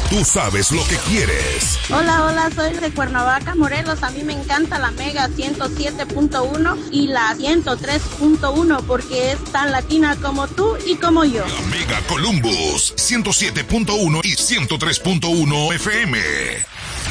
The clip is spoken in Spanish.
Tú sabes lo que quieres. Hola, soy de Cuernavaca, Morelos. A mí me encanta la Mega 107.1 y la 103.1 porque es tan latina como tú y como yo. La Mega Columbus 107.1 y 103.1 FM.